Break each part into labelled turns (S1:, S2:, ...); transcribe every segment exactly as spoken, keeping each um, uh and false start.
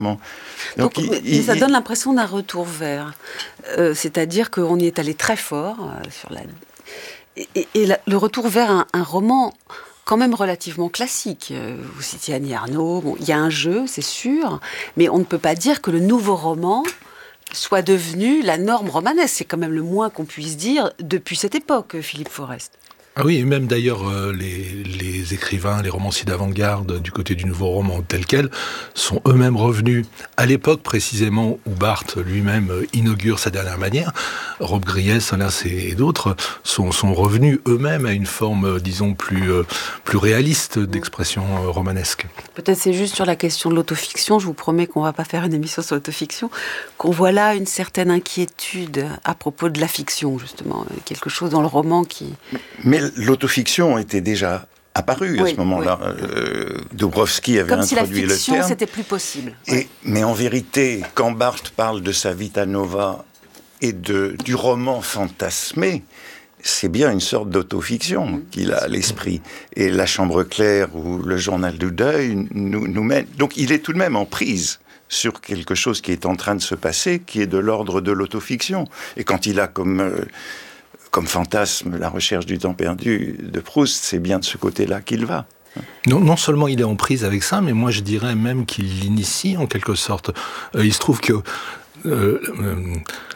S1: Bon.
S2: Donc, Donc il, il, ça donne l'impression d'un retour vers. Euh, c'est-à-dire qu'on y est allé très fort euh, sur la... Et, et, et la, le retour vers un, un roman quand même relativement classique. Euh, vous citiez Annie Ernaux, bon, il y a un jeu, c'est sûr, mais on ne peut pas dire que le nouveau roman soit devenu la norme romanesque. C'est quand même le moins qu'on puisse dire depuis cette époque, Philippe Forest.
S3: Ah oui, et même d'ailleurs euh, les, les écrivains, les romanciers d'avant-garde du côté du nouveau roman tel quel sont eux-mêmes revenus à l'époque précisément où Barthes lui-même euh, inaugure sa dernière manière. Rob Griès, Solins et, et d'autres sont, sont revenus eux-mêmes à une forme, euh, disons, plus, euh, plus réaliste d'expression euh, romanesque.
S2: Peut-être c'est juste sur la question de l'autofiction, je vous promets qu'on ne va pas faire une émission sur l'autofiction, qu'on voit là une certaine inquiétude à propos de la fiction, justement, quelque chose dans le roman qui...
S1: Mais l'autofiction était déjà apparue
S2: oui,
S1: à ce moment-là.
S2: Oui.
S1: Euh, Dabrowski avait
S2: Comme
S1: introduit le terme.
S2: Comme si la fiction, c'était plus possible.
S1: Et, ouais. Mais en vérité, quand Barthes parle de sa Vita Nova et de, du roman fantasmé, c'est bien une sorte d'autofiction mmh. qu'il a à l'esprit. Et La Chambre claire ou Le Journal du deuil nous, nous mène... Donc il est tout de même en prise sur quelque chose qui est en train de se passer, qui est de l'ordre de l'autofiction. Et quand il a comme... Euh, Comme fantasme, la recherche du temps perdu de Proust, c'est bien de ce côté-là qu'il va.
S3: Non, non seulement il est en prise avec ça, mais moi je dirais même qu'il l'initie en quelque sorte. Euh, il se trouve que euh, euh,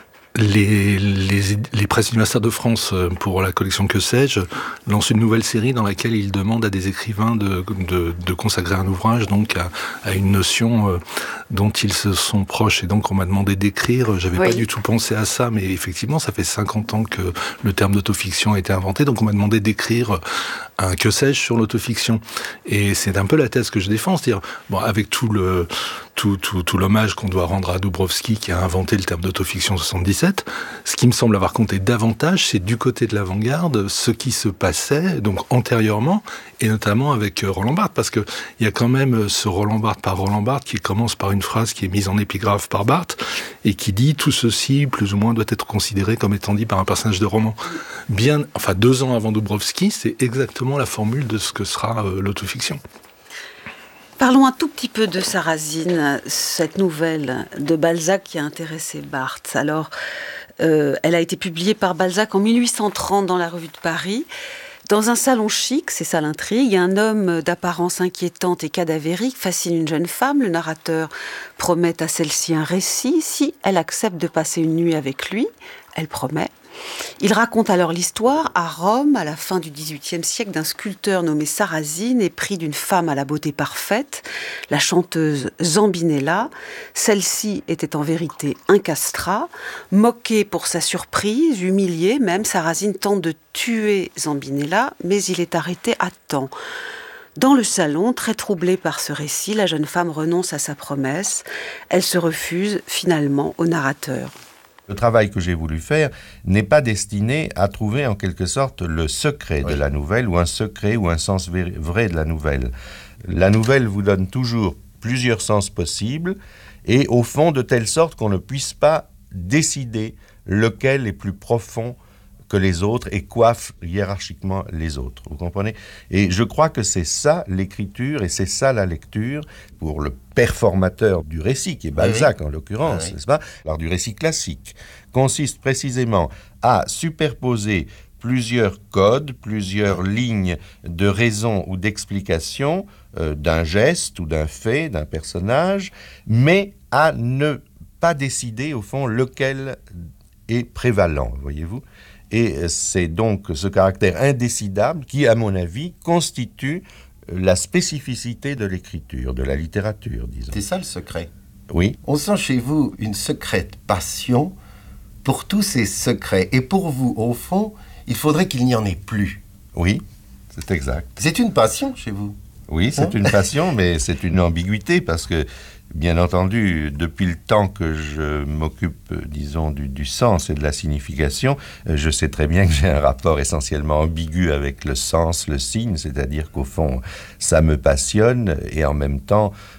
S3: les, les, les presses universitaires de France, pour la collection Que sais-je, lancent une nouvelle série dans laquelle ils demandent à des écrivains de, de, de consacrer un ouvrage donc à, à une notion euh, dont ils se sont proches. Et donc on m'a demandé d'écrire, j'avais oui. pas du tout pensé à ça, mais effectivement ça fait cinquante ans que le terme d'autofiction a été inventé, donc on m'a demandé d'écrire un Que sais-je sur l'autofiction. Et c'est un peu la thèse que je défends, c'est-à-dire, bon, avec tout le... Tout, tout, tout l'hommage qu'on doit rendre à Dabrowski qui a inventé le terme d'autofiction en soixante-dix-sept, ce qui me semble avoir compté davantage, c'est du côté de l'avant-garde ce qui se passait donc antérieurement, et notamment avec Roland Barthes, parce que il y a quand même ce Roland Barthes par Roland Barthes qui commence par une phrase qui est mise en épigraphe par Barthes et qui dit tout ceci plus ou moins doit être considéré comme étant dit par un personnage de roman. Bien, enfin deux ans avant Dabrowski, c'est exactement la formule de ce que sera euh, l'autofiction.
S2: Parlons un tout petit peu de Sarrazine, cette nouvelle de Balzac qui a intéressé Barthes. Alors, euh, elle a été publiée par Balzac en mille huit cent trente dans la Revue de Paris. Dans un salon chic, c'est ça l'intrigue, un homme d'apparence inquiétante et cadavérique fascine une jeune femme. Le narrateur promet à celle-ci un récit. Si elle accepte de passer une nuit avec lui, elle promet. Il raconte alors l'histoire à Rome, à la fin du dix-huitième siècle, d'un sculpteur nommé Sarrazine, épris d'une femme à la beauté parfaite, la chanteuse Zambinella. Celle-ci était en vérité un castrat. Moqué pour sa surprise, humilié même, Sarrazine tente de tuer Zambinella, mais il est arrêté à temps. Dans le salon, très troublée par ce récit, la jeune femme renonce à sa promesse. Elle se refuse finalement au narrateur.
S4: Le travail que j'ai voulu faire n'est pas destiné à trouver en quelque sorte le secret oui. de la nouvelle ou un secret ou un sens vrai de la nouvelle. La nouvelle vous donne toujours plusieurs sens possibles et au fond de telle sorte qu'on ne puisse pas décider lequel est plus profond que les autres et coiffe hiérarchiquement les autres. Vous comprenez ? Et je crois que c'est ça l'écriture et c'est ça la lecture pour le performateur du récit, qui est Balzac oui. en l'occurrence, oui. n'est-ce pas ? L'art du récit classique consiste précisément à superposer plusieurs codes, plusieurs lignes de raison ou d'explication euh, d'un geste ou d'un fait, d'un personnage, mais à ne pas décider au fond lequel est prévalent, voyez-vous ? Et c'est donc ce caractère indécidable qui, à mon avis, constitue la spécificité de l'écriture, de la littérature, disons.
S5: C'est ça le secret.
S4: Oui.
S5: On sent chez vous une secrète passion pour tous ces secrets. Et pour vous, au fond, il faudrait qu'il n'y en ait plus.
S4: Oui, c'est exact.
S5: C'est une passion chez vous.
S4: Oui, c'est hein? une passion, mais c'est une ambiguïté parce que, bien entendu, depuis le temps que je m'occupe, disons, du, du sens et de la signification, je sais très bien que j'ai un rapport essentiellement ambigu avec le sens, le signe, c'est-à-dire qu'au fond, ça me passionne et en même temps,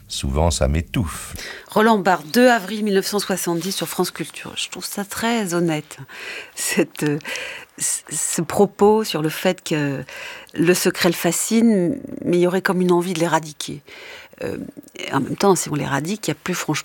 S4: souvent ça m'étouffe.
S2: Roland Barthes, deux avril mille neuf cent soixante-dix sur France Culture. Je trouve ça très honnête, cette, euh, ce propos sur le fait que le secret le fascine, mais il y aurait comme une envie de l'éradiquer. Euh, et en même temps, si on l'éradique, il n'y a plus franchement